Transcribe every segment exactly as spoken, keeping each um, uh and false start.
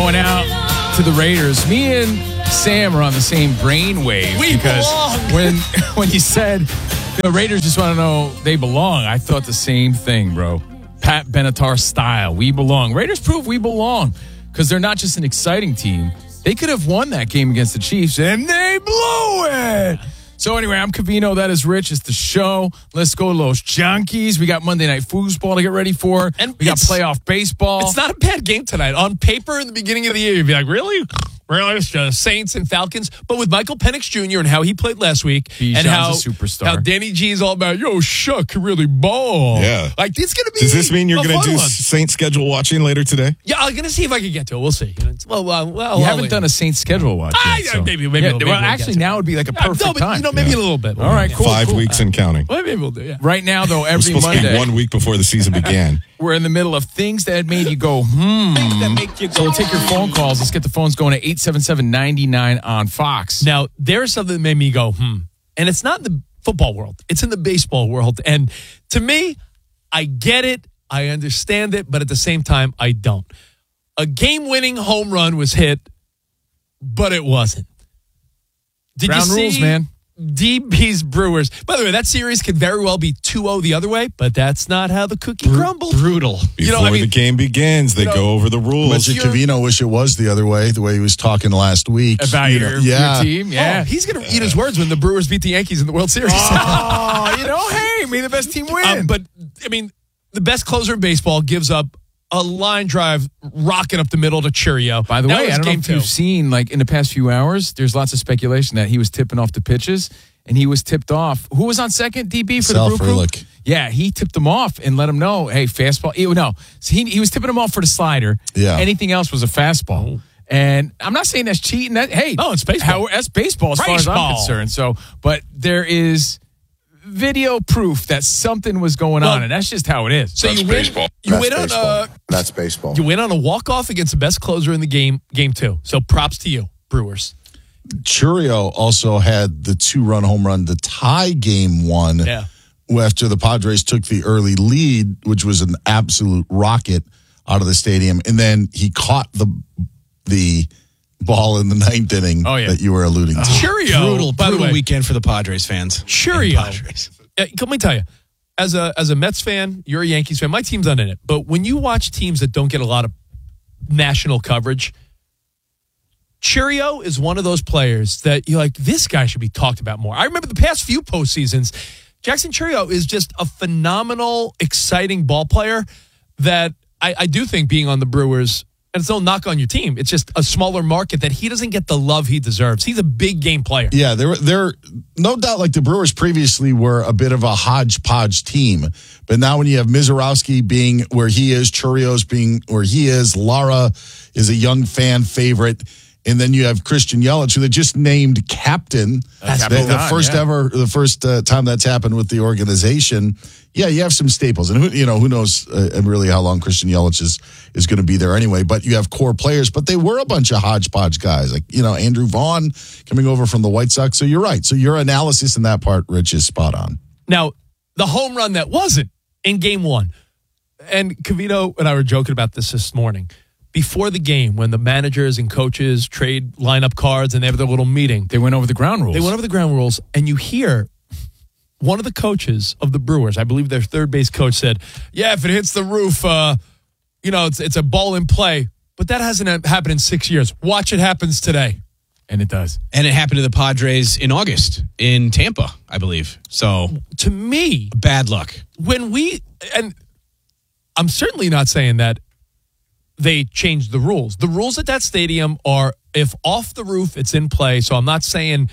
going out to the Raiders. Me and Sam are on the same brainwave. We because belong. when when you said the Raiders just want to know they belong, I thought the same thing, bro. Pat Benatar style. We belong. Raiders prove we belong because they're not just an exciting team. They could have won that game against the Chiefs, and they blew it. So anyway, I'm Covino. That is Rich. It's the show. Let's go, Los Junkies. We got Monday Night Foosball to get ready for. And we got playoff baseball. It's not a bad game tonight. On paper, in the beginning of the year, you'd be like, really? Really? It's just Saints and Falcons. But with Michael Penix Junior and how he played last week, Bijan's and how, a superstar. how Danny G is all about, yo, Shuck can really ball. Yeah. Like, it's going to be Does this mean you're a going to fun do one. Saints schedule watching later today? Yeah, I'm going to see if I can get to it. We'll see. Well, well, well You I'll haven't let done a Saints schedule watch Ah, yet, yeah, so- maybe, maybe, Yeah, maybe well, we'll actually, get to now it. would be like a Yeah, perfect no, but, time. You know, maybe Yeah. a little bit. All right, cool. Five cool. weeks and counting. Well, maybe we'll do, yeah. Right now, though, We're every supposed to Monday, be one week before the season began. we're in the middle of things that made you go, hmm. So we'll take your phone calls. Let's get the phones going at eight seven seven, nine nine on Fox. Now, there's something that made me go, hmm. And it's not in the football world. It's in the baseball world. And to me, I get it. I understand it. But at the same time, I don't. A game-winning home run was hit, but it wasn't. Did Ground you see rules, man. D B's Brewers? By the way, that series could very well be two oh the other way, but that's not how the cookie crumbled. Brutal. Before You know, I mean- the game begins, they you know, go over the rules. Much you're- Covino wish it was the other way, the way he was talking last week. About You your, know, yeah. your team, yeah. Oh, he's going to eat his words when the Brewers beat the Yankees in the World Series. Oh, you know, hey, may the best team win. Uh, but, I mean, the best closer in baseball gives up a line drive rocking up the middle to Churio. By the That way, was I don't know game if two. you've seen, like, in the past few hours, there's lots of speculation that he was tipping off the pitches, and he was tipped off. Who was on second, D B, for Sal the Brew Crew? Frelick. Yeah, he tipped him off and let him know, hey, fastball. Ew, no, so he, he was tipping him off for the slider. Yeah. Anything else was a fastball. And I'm not saying that's cheating. That Hey, No, it's baseball. How, that's baseball as far as I'm Baseball. concerned. So, but there is video proof that something was going Well, on, and that's just how it is. So That's you win, baseball. you That's win on baseball. a That's baseball. you win on a walk off against the best closer in the game, game two. So props to you, Brewers. Churio also had the two-run home run to tie game one Yeah. after the Padres took the early lead, which was an absolute rocket out of the stadium. And then he caught the the ball in the ninth inning Oh, yeah. that you were alluding to. Churio, Brutal, by the brutal way, weekend for the Padres fans. Churio. Padres. Uh, Let me tell you, as a as a Mets fan, you're a Yankees fan. My team's not in it, but when you watch teams that don't get a lot of national coverage, Churio is one of those players that you're like, this guy should be talked about more. I remember the past few postseasons, Jackson Churio is just a phenomenal, exciting ball player that I, I do think being on the Brewers, and it's no knock on your team, it's just a smaller market that he doesn't get the love he deserves. He's a big game player. Yeah, they're they're no doubt like the Brewers previously were a bit of a hodgepodge team, but now when you have Mizorowski being where he is, Churio's being where he is, Lara is a young fan favorite, and then you have Christian Yelich, who they just named captain. That's the, the Captain, first yeah. ever, the first uh, time that's happened with the organization. Yeah, you have some staples, and who you know who knows uh, really how long Christian Yelich is is going to be there anyway. But you have core players, but they were a bunch of hodgepodge guys, like you know Andrew Vaughn coming over from the White Sox. So you're right. So your analysis in that part, Rich, is spot on. Now, the home run that wasn't in game one, and Covino and I were joking about this this morning. Before the game, when the managers and coaches trade lineup cards and they have their little meeting, They went over the ground rules. they went over the ground rules, and you hear one of the coaches of the Brewers, I believe their third base coach, said, yeah, if it hits the roof, uh, you know, it's it's a ball in play. But that hasn't happened in six years. Watch it happens today. And it does. And it happened to the Padres in August in Tampa, I believe. So To me, bad luck. when we, and I'm certainly not saying that they changed the rules. The rules at that stadium are if off the roof, it's in play. So I'm not saying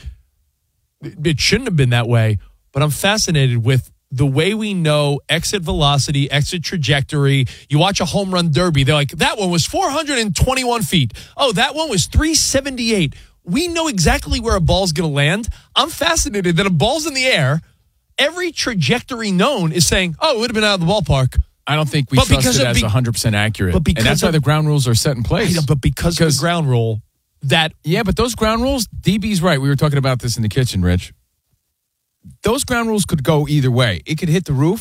it shouldn't have been that way, but I'm fascinated with the way we know exit velocity, exit trajectory. You watch a home run derby, they're like, that one was four hundred twenty-one feet. Oh, that one was three seventy-eight. We know exactly where a ball's going to land. I'm fascinated that a ball's in the air. Every trajectory known is saying, oh, it would have been out of the ballpark. I don't think we But trust because it of as be- one hundred percent accurate. but because and that's why of- the ground rules are set in place. But because, of the ground rule, that Yeah, but those ground rules, D B's right. We were talking about this in the kitchen, Rich. Those ground rules could go either way. It could hit the roof,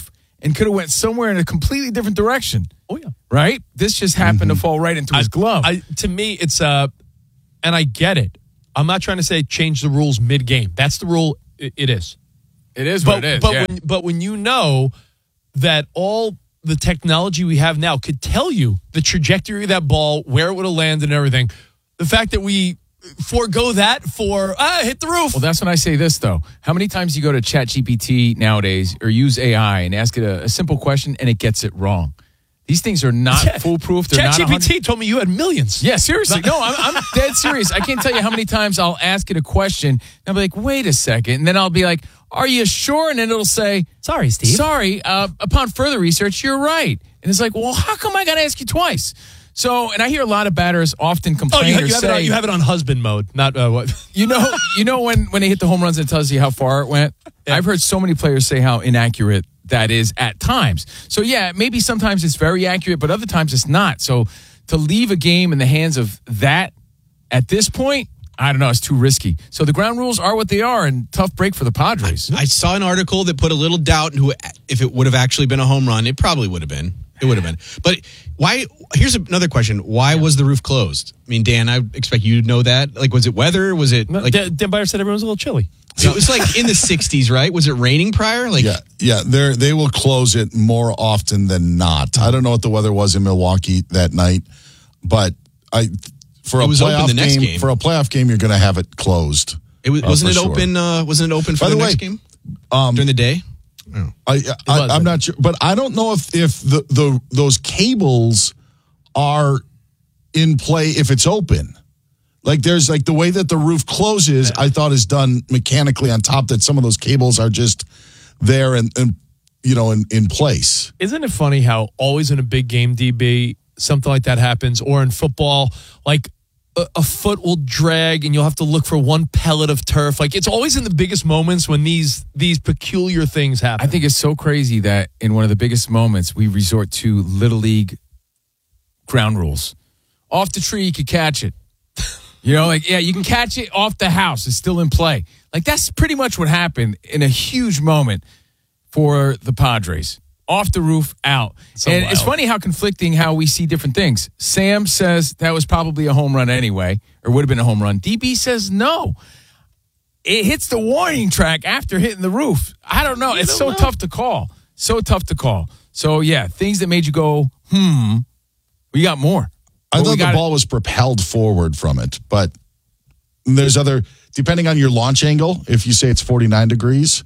and could have went somewhere in a completely different direction. Oh, yeah. Right? This just happened to fall right into his I, glove. I, to me, it's uh, and I get it. I'm not trying to say change the rules mid-game. That's the rule. It, it is. it is But what it is. but yeah. when but when you know that all the technology we have now could tell you the trajectory of that ball, where it would have landed, and everything, the fact that we forego that for ah hit the roof. Well, that's when I say this, though. How many times you go to ChatGPT nowadays or use A I and ask it a, a simple question and it gets it wrong? These things are not Chat- foolproof. They're not one hundred ChatGPT told me you had millions. Yeah, seriously. No, I'm, I'm dead serious. I can't tell you how many times I'll ask it a question and I'll be like, wait a second. And then I'll be like, are you sure? And then it'll say, Sorry, Steve. sorry, uh, upon further research, you're right. And it's like, well, how come I got to ask you twice? So, and I hear a lot of batters often Oh, complain you, or you, have say, it on, you have it on husband mode, not uh, what? you know, you know when, when they hit the home runs, it tells you how far it went. Yeah. I've heard so many players say how inaccurate that is at times. So yeah, maybe sometimes it's very accurate, but other times it's not. So to leave a game in the hands of that at this point, I don't know, it's too risky. So the ground rules are what they are, and tough break for the Padres. I saw an article that put a little doubt in who, if it would have actually been a home run. It probably would have been. It would have been. But why? Here's another question. Why was the roof closed? I mean, Dan, I expect you to know that. Like, was it weather? Was it like? Dan, Dan Byer said everyone was a little chilly. It was like in the sixties, right? Was it raining prior? Like, Yeah, yeah, they they will close it more often than not. I don't know what the weather was in Milwaukee that night, but I for a It was open playoff the next game, game. for a playoff game, you're going to have it closed. it was, Uh, wasn't it for sure. open? Uh, wasn't it open for By the, the next way, game during the day? I, I I'm not sure, but I don't know if if the, the those cables are in play if it's open. Like there's like the way that the roof closes, I thought is done mechanically on top. That some of those cables are just there and, and you know in, in place. Isn't it funny how always in a big game, D B, something like that happens, or in football, like a, a foot will drag and you'll have to look for one pellet of turf. Like it's always in the biggest moments when these these peculiar things happen. I think it's so crazy that in one of the biggest moments, we resort to Little League ground rules. Off the tree, you could catch it. You know, like, yeah, you can catch it off the house. It's still in play. Like, that's pretty much what happened in a huge moment for the Padres. Off the roof, out. So and wild. it's funny how conflicting how we see different things. Sam says that was probably a home run anyway, or would have been a home run. D B says no. It hits the warning track after hitting the roof. I don't know. You It's don't so know. tough to call. So tough to call. So, yeah, things that made you go, hmm, we got more. I Well, we thought the got ball was propelled forward from it, but there's other, depending on your launch angle, if you say it's forty-nine degrees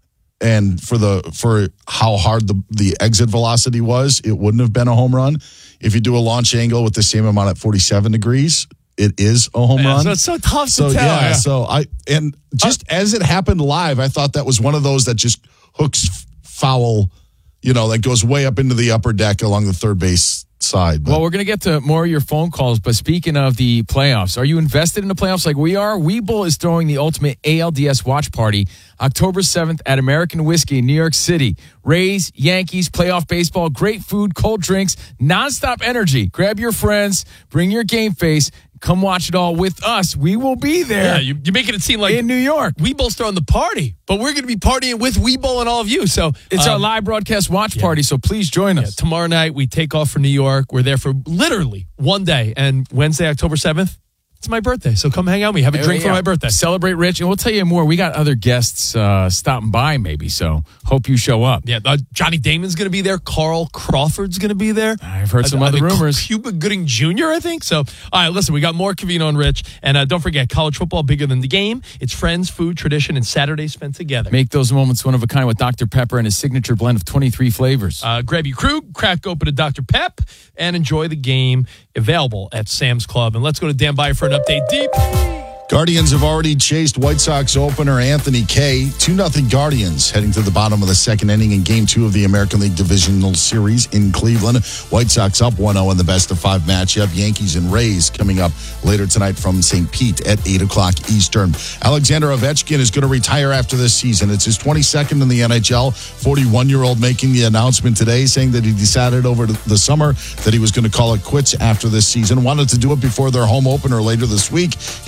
and for the for how hard the, the exit velocity was, it wouldn't have been a home run. If you do a launch angle with the same amount at forty-seven degrees, it is a home Yeah, run. so it's so tough So to tell. yeah, yeah. so I and just as it happened live, I thought that was one of those that just hooks f- foul, you know, that goes way up into the upper deck along the third base side. But Well, we're going to get to more of your phone calls, but speaking of the playoffs, are you invested in the playoffs like we are? Webull is throwing the ultimate A L D S watch party October seventh at American Whiskey in New York City. Rays, Yankees, playoff baseball, great food, cold drinks, nonstop energy. Grab your friends, bring your game face, come watch it all with us. We will be there Yeah, you, you're making it seem like in New York. Weebow's throwing the party, but we're going to be partying with Weebow and all of you. So It's our um, live broadcast watch party, so please join yeah, us. tomorrow night we take off for New York. We're there for literally one day, and Wednesday, October seventh, it's my birthday. So come hang out with me, have a drink for Yeah. my birthday. Celebrate, Rich, and we'll tell you more. We got other guests uh, stopping by, maybe. So hope you show up. Yeah, uh, Johnny Damon's going to be there. Carl Crawford's going to be there. I've heard some I- I other think rumors. Cuba Gooding Junior, I think. So, all right, listen, we got more Covino and Rich. And uh, don't forget, college football bigger than the game. It's friends, food, tradition, and Saturdays spent together. Make those moments one of a kind with Doctor Pepper and his signature blend of twenty-three flavors. Uh, grab your crew, crack open a Doctor Pep, and enjoy the game available at Sam's Club. And let's go to Dan Byer for an update deep. Guardians have already chased White Sox opener Anthony Kay. two nothing Guardians heading to the bottom of the second inning in game two of the American League Divisional Series in Cleveland. White Sox up one oh in the best of five matchup. Yankees and Rays coming up later tonight from Saint Pete at eight o'clock Eastern. Alexander Ovechkin is going to retire after this season. It's his twenty-second in the N H L. forty-one-year-old making the announcement today saying that he decided over the summer that he was going to call it quits after this season. Wanted to do it before their home opener later this week. He's one of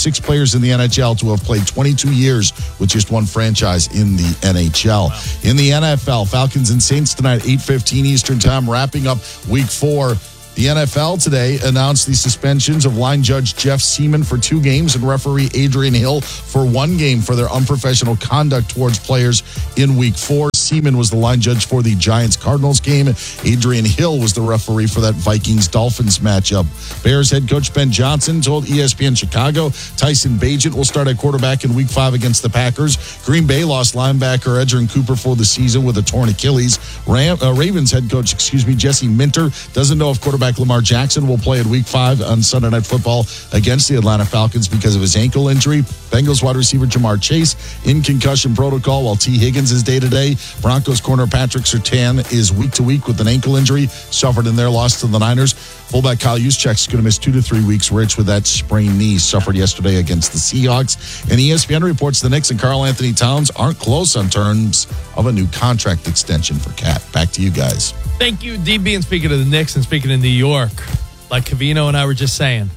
six players in the N H L to have played twenty-two years with just one franchise in the N H L. Wow. In the N F L, Falcons and Saints tonight, eight fifteen Eastern Time, wrapping up week four. The N F L today announced the suspensions of line judge Jeff Seaman for two games and referee Adrian Hill for one game for their unprofessional conduct towards players in week four. Seaman was the line judge for the Giants-Cardinals game. Adrian Hill was the referee for that Vikings-Dolphins matchup. Bears head coach Ben Johnson told E S P N Chicago Tyson Bagent will start at quarterback in week five against the Packers. Green Bay lost linebacker Edgerrin Cooper for the season with a torn Achilles. Ram, uh, Ravens head coach, excuse me, Jesse Minter doesn't know if quarterback Lamar Jackson will play in week five on Sunday Night Football against the Atlanta Falcons because of his ankle injury. Bengals wide receiver Jamar Chase in concussion protocol while T. Higgins is day-to-day. Broncos corner Patrick Surtain is week-to-week with an ankle injury suffered in their loss to the Niners. Fullback Kyle Juszczyk is going to miss two to three weeks. Rich with that sprained knee suffered yesterday against the Seahawks. And E S P N reports the Knicks and Karl Anthony Towns aren't close on terms of a new contract extension for Cat. Back to you guys. Thank you, D B. And speaking of the Knicks and speaking of New York, like Covino and I were just saying,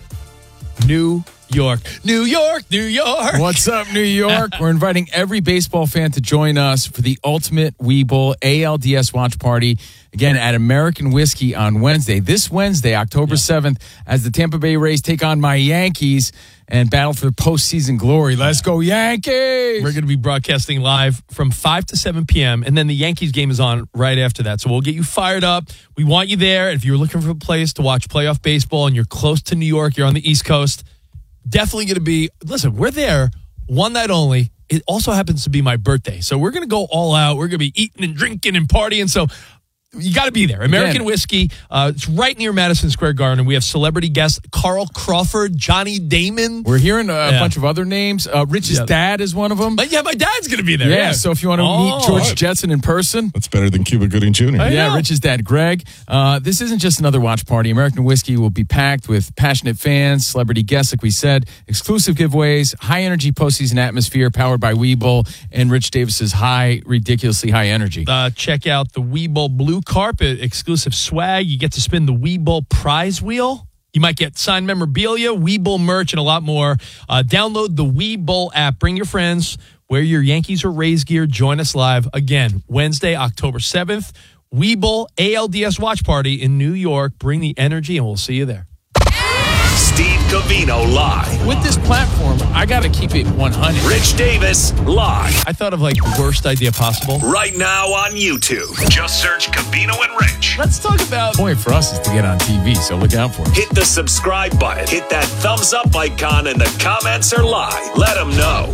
New York, New York, New York. What's up, New York? We're inviting every baseball fan to join us for the Ultimate Weeble A L D S Watch Party, again, at American Whiskey on Wednesday. This Wednesday, October seventh, as the Tampa Bay Rays take on my Yankees and battle for postseason glory. Let's go, Yankees! We're going to be broadcasting live from five to seven p.m., and then the Yankees game is on right after that. So we'll get you fired up. We want you there. If you're looking for a place to watch playoff baseball and you're close to New York, you're on the East Coast, definitely going to be, listen, we're there one night only. It also happens to be my birthday. So we're going to go all out. We're going to be eating and drinking and partying. So you got to be there. American Again. Whiskey. Uh, it's right near Madison Square Garden. We have celebrity guests Carl Crawford, Johnny Damon. We're hearing a yeah. bunch of other names. Uh, Rich's yeah. dad is one of them. But yeah, my dad's going to be there. Yeah, yeah, so if you want to oh, meet George Jetson in person. That's better than Cuba Gooding Junior I yeah, know. Rich's dad, Greg. Uh, this isn't just another watch party. American Whiskey will be packed with passionate fans, celebrity guests, like we said, exclusive giveaways, high-energy postseason atmosphere powered by Weeble, and Rich Davis's high, ridiculously high energy. Uh, check out the Weeble Blue Carpet exclusive swag. You get to spin the Weeble prize wheel. You might get signed memorabilia, Weeble merch, and a lot more. Uh, download the Weeble app. Bring your friends. Wear your Yankees or Rays gear. Join us live again Wednesday, October seventh. Weeble A L D S Watch Party in New York. Bring the energy, and we'll see you there. Steve Covino live. With this platform, I got to keep it one hundred. Rich Davis live. I thought of like the worst idea possible. Right now on YouTube. Just search Covino and Rich. Let's talk about. The point for us is to get on T V, so look out for it. Hit the subscribe button. Hit that thumbs up icon, and the comments are live. Let them know.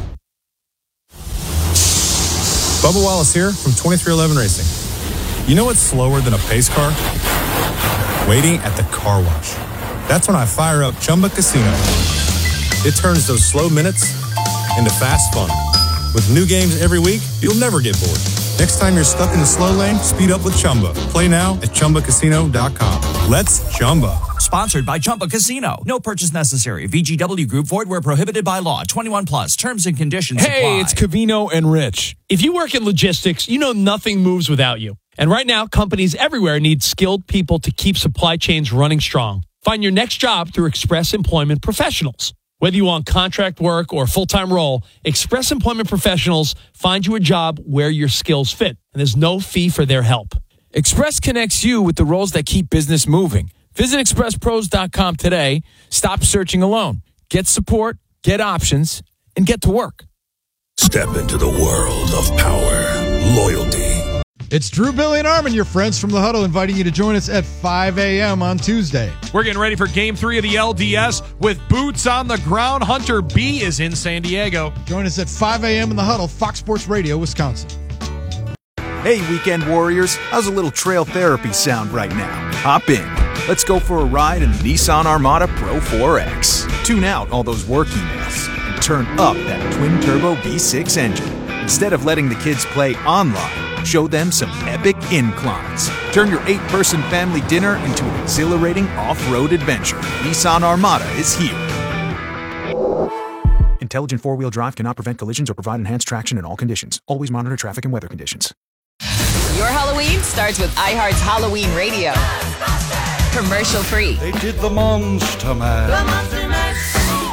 Bubba Wallace here from twenty-three eleven Racing. You know what's slower than a pace car? Waiting at the car wash. That's when I fire up Chumba Casino. It turns those slow minutes into fast fun. With new games every week, you'll never get bored. Next time you're stuck in the slow lane, speed up with Chumba. Play now at Chumba Casino dot com. Let's Chumba. Sponsored by Chumba Casino. No purchase necessary. V G W Group. Void where prohibited by law. twenty-one plus. Terms and conditions apply. Hey, it's Covino and Rich. If you work in logistics, you know nothing moves without you. And right now, companies everywhere need skilled people to keep supply chains running strong. Find your next job through Express Employment Professionals. Whether you want contract work or a full-time role, Express Employment Professionals find you a job where your skills fit, and there's no fee for their help. Express connects you with the roles that keep business moving. Visit express pros dot com today. Stop searching alone. Get support, get options, and get to work. Step into the world of power, loyalty. It's Drew, Billy, and Armin, your friends from the Huddle, inviting you to join us at five a.m. on Tuesday. We're getting ready for Game three of the L D S with boots on the ground. Hunter B is in San Diego. Join us at five a.m. in the Huddle, Fox Sports Radio, Wisconsin. Hey, weekend warriors. How's a little trail therapy sound right now? Hop in. Let's go for a ride in the Nissan Armada Pro four X. Tune out all those work emails and turn up that twin-turbo V six engine. Instead of letting the kids play online, show them some epic inclines. Turn your eight-person family dinner into an exhilarating off-road adventure. Nissan Armada is here. Intelligent four-wheel drive cannot prevent collisions or provide enhanced traction in all conditions. Always monitor traffic and weather conditions. Your Halloween starts with iHeart's Halloween Radio. Commercial free. They did the Monster Mash. Plus custom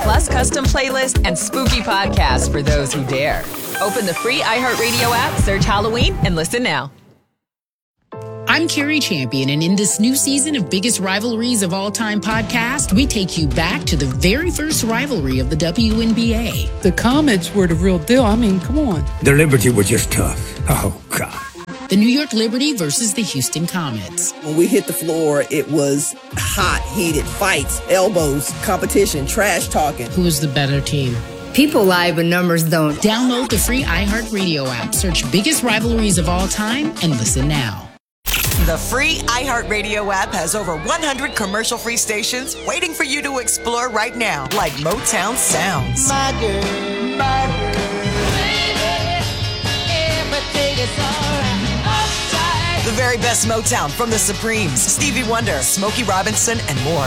custom playlists, and spooky podcasts for those who dare. Open the free iHeartRadio app, search Halloween, and listen now. I'm Carrie Champion, and in this new season of Biggest Rivalries of All Time podcast, we take you back to the very first rivalry of the W N B A. The Comets were the real deal. I mean, come on. The Liberty were just tough. Oh, God. The New York Liberty versus the Houston Comets. When we hit the floor, it was hot, heated fights, elbows, competition, trash talking. Who was the better team? People lie, but numbers don't. Download the free iHeartRadio app, search Biggest Rivalries of All Time, and listen now. The free iHeartRadio app has over one hundred commercial-free stations waiting for you to explore right now, like Motown Sounds. My girl, my girl, baby, everything is all right. The very best Motown from the Supremes, Stevie Wonder, Smokey Robinson, and more.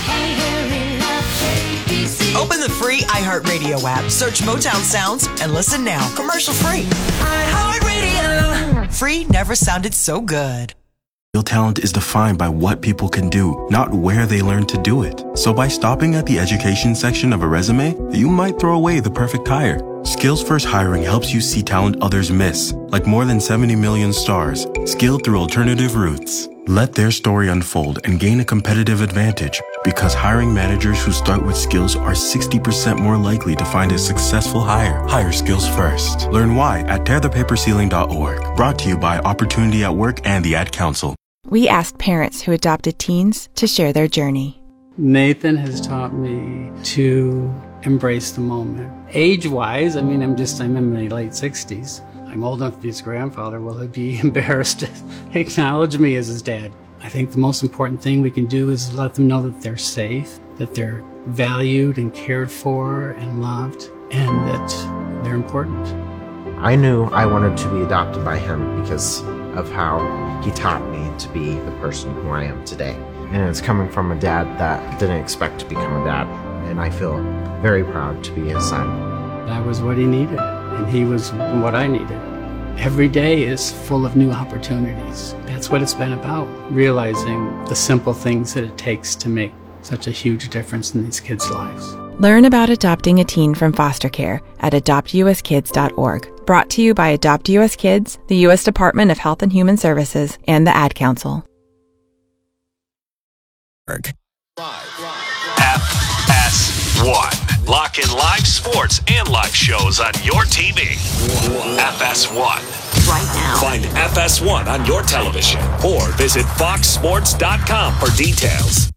Open the free iHeartRadio app, search Motown Sounds, and listen now. Commercial-free. iHeartRadio. Free never sounded so good. Real talent is defined by what people can do, not where they learn to do it. So by stopping at the education section of a resume, you might throw away the perfect hire. Skills First Hiring helps you see talent others miss, like more than seventy million stars, skilled through alternative routes. Let their story unfold and gain a competitive advantage, because hiring managers who start with skills are sixty percent more likely to find a successful hire. Hire skills first. Learn why at tear the paper ceiling dot org. Brought to you by Opportunity at Work and the Ad Council. We asked parents who adopted teens to share their journey. Nathan has taught me to embrace the moment. Age-wise, I mean, I'm just, I'm in my late sixties. I'm old enough to be his grandfather. Will he be embarrassed to acknowledge me as his dad? I think the most important thing we can do is let them know that they're safe, that they're valued and cared for and loved, and that they're important. I knew I wanted to be adopted by him because of how he taught me to be the person who I am today. And it's coming from a dad that didn't expect to become a dad. And I feel very proud to be his son. That was what he needed, and he was what I needed. Every day is full of new opportunities. That's what it's been about, realizing the simple things that it takes to make such a huge difference in these kids' lives. Learn about adopting a teen from foster care at adopt u s kids dot org. Brought to you by Adopt U S Kids, the U S Department of Health and Human Services, and the Ad Council. F S one. Lock in live sports and live shows on your T V. F S one. Right now. Find F S one on your television or visit fox sports dot com for details.